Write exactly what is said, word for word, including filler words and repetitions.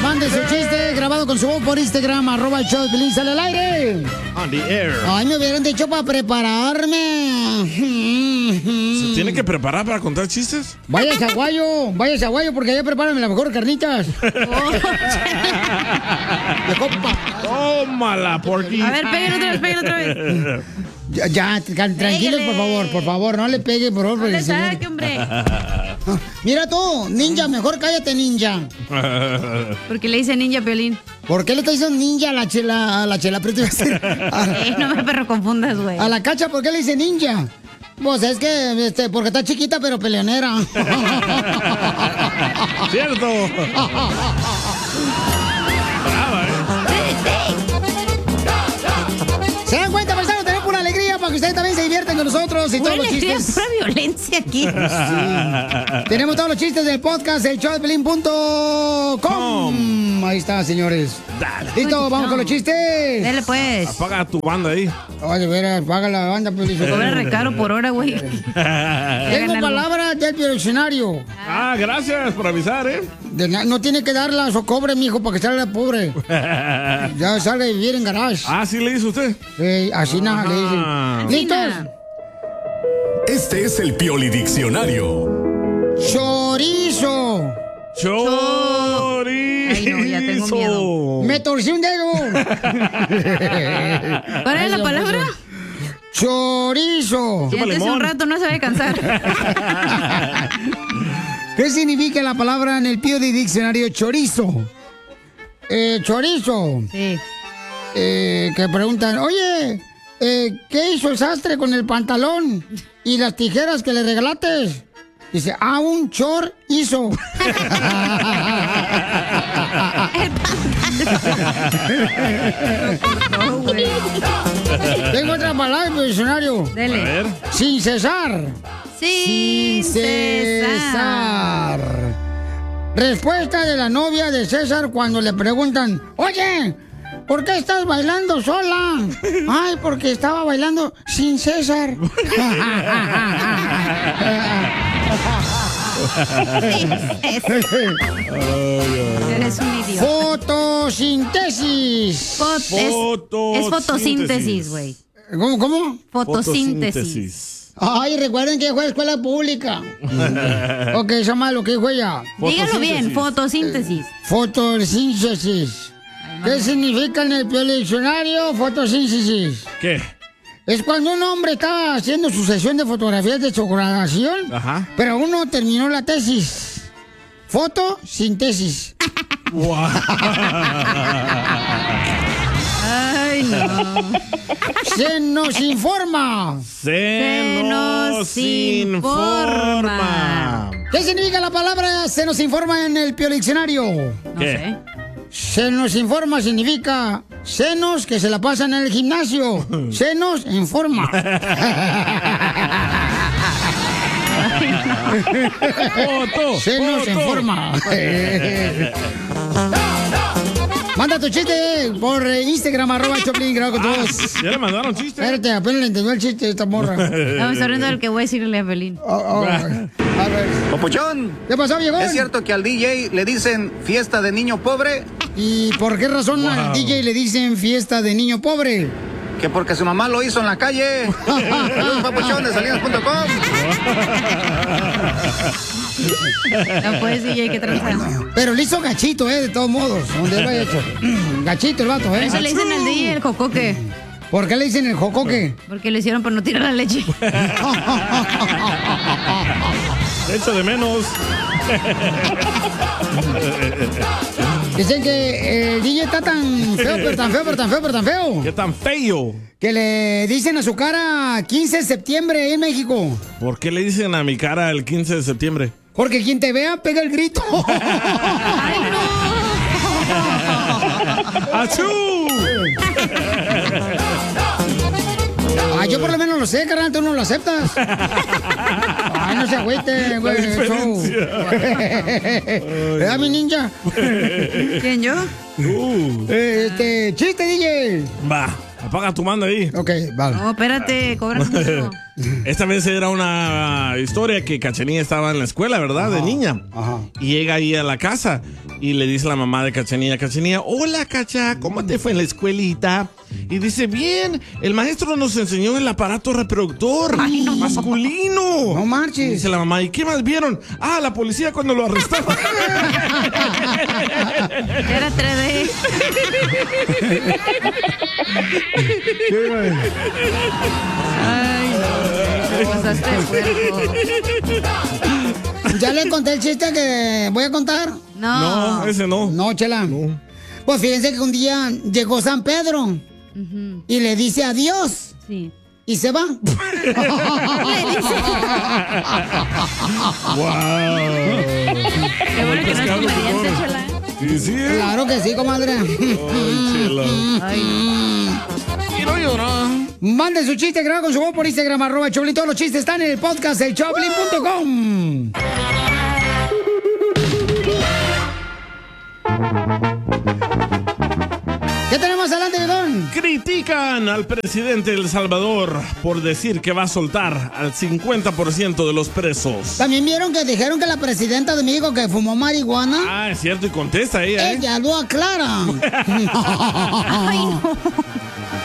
Mande su chiste grabado con su voz por Instagram, arroba el show de Piolín, sale al aire. On the air. Ay, me hubieran dicho para prepararme. ¿Se tiene que preparar para contar chistes? Vaya a Zaguayo, vaya a Zaguayo, porque allá prepárame las mejores carnitas. Tómala, Porky. A ver, peguen otra vez, peguen otra vez. Ya, ya, tranquilos, por favor, por favor, no le pegue, por favor. ¿Dónde Porque está, si qué no- hombre? Mira tú, ninja, mejor cállate, ninja. Porque le dice ninja Piolín. ¿Por qué le está diciendo ninja a la chela, a la chela? Pero te iba a decir, Eh, no me perro confundas, güey. a la cacha, ¿por qué le dice ninja? Pues es que, este, porque está chiquita pero peleonera. Cierto. Brava, ¿eh? ¿Se dan cuenta, paisanos? Tenemos pura alegría para que ustedes también se diviertan con nosotros y todos los Huele, chistes. pura violencia aquí. Tenemos todos los chistes del podcast, el show de Piolín punto com. Ahí está, señores. Dale. ¿Listo? ¿Vamos con los chistes? Dale, pues. Apaga tu banda ahí. Oye, ver, paga la banda, Piolín. Cobra recaro por hora, güey. Tengo palabras del diccionario. Ah, gracias por avisar, ¿eh? De na- no tiene que darlas o cobre, mijo, para que salga pobre. Ya salga a vivir en garage. Ah, ¿sí le hizo usted? Eh, así nada, le dicen. ¿Listos? Este es el Pioli Diccionario. Chorizo. Chorizo. Ay, no, ya tengo miedo. Me torcí un dedo. ¿Cuál es la palabra? Chorizo. Siéntese un rato, no se va a cansar. ¿Qué significa la palabra en el Pío de Diccionario chorizo? Eh, chorizo. Sí. Eh, que preguntan, oye, eh, ¿qué hizo el sastre con el pantalón y las tijeras que le regalaste? Dice, ah, un chor hizo. No, güey. Tengo otra palabra en el diccionario. A Dele. ver. Sin cesar. Sin cesar. Respuesta de la novia de César cuando le preguntan, oye, ¿por qué estás bailando sola? Ay, porque estaba bailando sin César. Eres un idiota. Fotosíntesis. Fot- es, es Fotosíntesis. fotosíntesis, güey. ¿Cómo, cómo? Fotosíntesis. Ay, recuerden que fue a escuela pública. Ok, eso es malo, ¿qué fue ya? Dígalo bien, fotosíntesis. Fotosíntesis. ¿Qué significa en el Piolín diccionario fotosíntesis? ¿Qué? Es cuando un hombre estaba haciendo su sesión de fotografías de su graduación, Ajá. pero aún no terminó la tesis. Fotosíntesis. Ay, no. Se nos informa. Se nos informa. ¿Qué significa la palabra se nos informa en el Piolín diccionario? No ¿Qué? sé. Se nos informa significa senos que se la pasan en el gimnasio. Senos en forma. Foto. Senos en foto. forma. Manda tu chiste por Instagram, arroba Choplin, graba con tu voz. Ya le mandaron chiste. Espérate, apenas le entendió el chiste de esta morra. Estamos hablando del que voy a decirle a Pelín. Oh, oh, a ver. Papuchón, ¿Qué pasó, viejo? ¿es cierto que al D J le dicen fiesta de niño pobre? ¿Y por qué razón al D J le dicen fiesta de niño pobre? Que porque su mamá lo hizo en la calle. Saludos, Papuchón, de salinas punto com. No puedes, D J, que tranza. Pero le hizo gachito, ¿eh? De todos modos, donde lo haya hecho. Gachito el vato, ¿eh? Eso le dicen al D J el jocoque. ¿Por qué le dicen el jocoque? Porque le hicieron para no tirar la leche. Echo de menos. Dicen que el D J está tan feo, pero tan feo, pero tan feo, pero tan feo. ¿Qué tan feo? Que le dicen a su cara quince de septiembre en México. ¿Por qué le dicen a mi cara el quince de septiembre? Porque quien te vea pega el grito. ¡Ay, no! ¡Achú! Ah, yo por lo menos lo sé, carnal, tú no lo aceptas. Ay, no se agüite, güey. show. ¿Verdad, mi ninja? ¿Quién, yo? Uh, Eh, Este, chiste, D J. va, apaga tu mando ahí. Ok, vale. No, espérate, cobras mucho. Esta vez era una historia que Cachanilla estaba en la escuela, ¿verdad? De niña. Ajá. Y llega ahí a la casa Y le dice la mamá de Cachanilla, Cachanilla, hola Cacha, ¿cómo te fue en la escuelita? Y dice, bien, el maestro nos enseñó el aparato reproductor Ay, no. masculino. No marches. Dice la mamá, ¿y qué más vieron? Ah, la policía cuando lo arrestaron. Era tres D. Ay, no, te pasaste de puerco. ¿Ya le conté el chiste que voy a contar? No. No, ese no. No, Chela. No. Pues fíjense que un día llegó San Pedro uh-huh. y le dice adiós. Sí. Y se va. Le dice. Wow. Qué bueno que no es comediante, Chela. Sí, sí. Claro que sí, comadre. Ay, Chela. Ay. Quiero llorar. Mande su chiste grabado con su voz por Instagram, arroba Choplin. Todos los chistes están en el podcast de Choplin punto com. ¿Qué tenemos adelante, Bidón? Critican al presidente de El Salvador por decir que va a soltar al cincuenta por ciento de los presos. También vieron que dijeron que la presidenta de México que fumó marihuana. Ah, es cierto, y contesta ella, ¿eh? Ella lo aclara. Ay, no.